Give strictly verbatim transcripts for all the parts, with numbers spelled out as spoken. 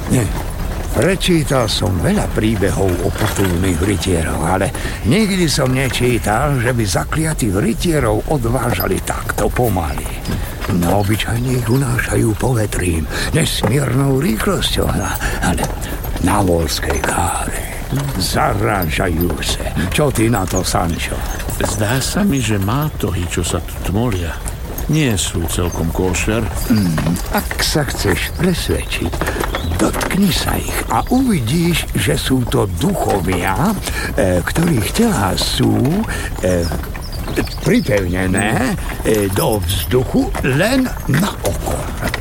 Nie. Prečítal som veľa príbehov o potulných rytieroch, ale nikdy som nečítal, že by zakliatých rytierov odvážali takto pomaly. No obyčajne ich unášajú povetrím, nesmiernou rýchlosťou, ale na Volskej káre zarážajú sa. Čo ty na to, Sančo? Zdá sa mi, že mátohy, čo sa tu tmolia, nie sú celkom košer. Mm, ak sa chceš presvedčiť, dotkni sa ich a uvidíš, že sú to duchovia, e, ktorých telá sú e, pripevnené e, do vzduchu len na oko.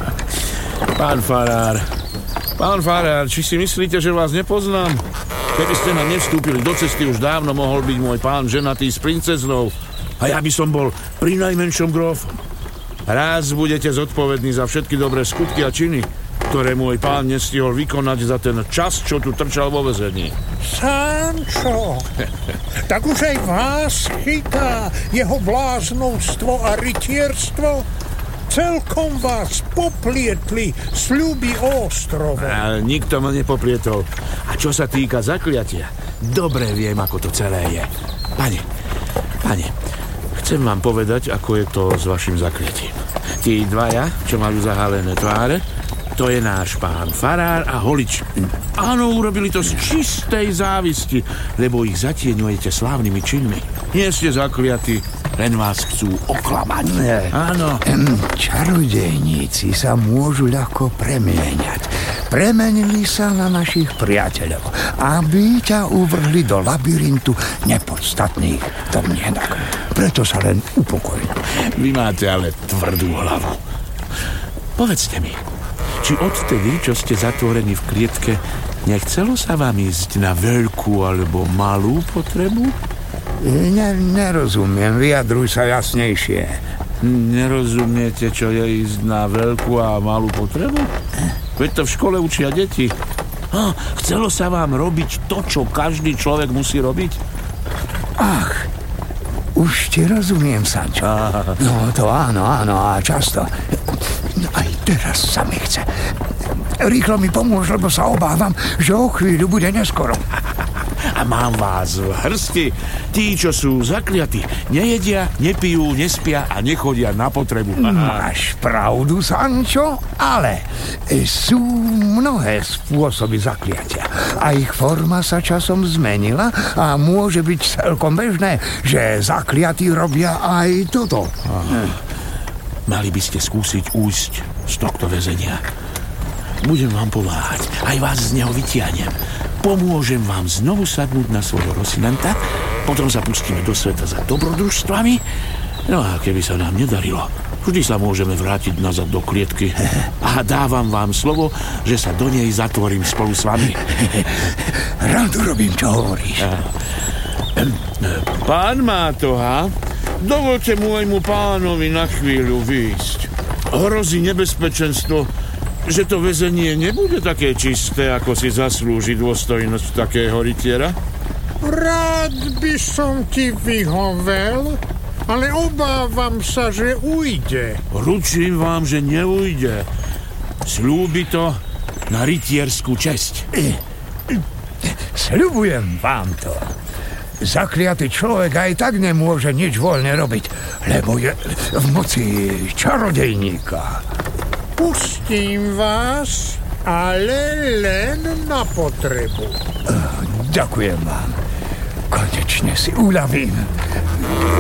Pán farár, pán farár, či si myslíte, že vás nepoznám? Keby ste nám nevstúpili do cesty, už dávno mohol byť môj pán ženatý s princeznou a ja by som bol pri najmenšom grófom. Raz budete zodpovední za všetky dobré skutky a činy, ktoré môj pán nestihol vykonať za ten čas, čo tu trčal vo väzení. Sančo, tak už aj vás chytá jeho bláznovstvo a rytierstvo? Celkom vás poplietli sľuby ostrova. A nikto ma nepoplietol. A čo sa týka zakliatia, dobre viem, ako to celé je. Pane, pane, chcem vám povedať, ako je to s vašim zakliatím. Tí dvaja, čo majú zahálené tváre, to je náš pán farár a holič. Áno, urobili to z čistej závisti, lebo ich zatieňujete slávnymi činmi. Nie ste zakliatí, len vás chcú oklamať. Nie. Áno. Čarodejníci sa môžu ľahko premieňať. Premenili sa na našich priateľov, aby ťa uvrhli do labyrintu nepodstatných domnienok. Preto sa len upokoj. Vy máte ale tvrdú hlavu. Povedzte mi, či odtedy, čo ste zatvorení v klietke, nechcelo sa vám ísť na veľkú alebo malú potrebu? Ne, nerozumiem, vyjadruj sa jasnejšie. Nerozumiete, čo je ísť na veľkú a malú potrebu? Veď to v škole učia deti. Ah, chcelo sa vám robiť to, čo každý človek musí robiť? Ach, už ti rozumiem, Sančo. No to áno, áno, a často. Aj teraz sa mi chce. Rýchlo mi pomôž, lebo sa obávam, že o chvíľu bude neskoro. A mám vás v hrsti. Tí, čo sú zakliatí, nejedia, nepijú, nespia a nechodia na potrebu. Máš pravdu, Sančo, ale sú mnohé spôsoby zakliatia. A ich forma sa časom zmenila a môže byť celkom bežné, že zakliatí robia aj toto. Aha. Mali by ste skúsiť újsť z tohto väzenia. Budem vám pomáhať, aj vás z neho vytiahnem. Pomôžem vám znovu sadnúť na svojho Rosinanta, potom sa pustíme do sveta za dobrodružstvami. No a keby sa nám nedarilo, vždy sa môžeme vrátiť nazad do klietky. A dávam vám slovo, že sa do nej zatvorím spolu s vami. Rád urobím, čo hovoríš. Pán Mátoha, dovolte môjmu pánovi na chvíľu výjsť. Hrozí nebezpečenstvo, že to väzenie nebude také čisté, ako si zaslúži dôstojnosť takého rytiera? Rád by som ti vyhovel, ale obávam sa, že ujde. Ručím vám, že neujde. Sľúbi to na rytierskú česť. Sľubujem vám to. Zakliatý človek aj tak nemôže nič voľne robiť, lebo je v moci čarodejníka. Pustím vás, ale len na potrebu. Ďakujem vám. Konečne si uľavím.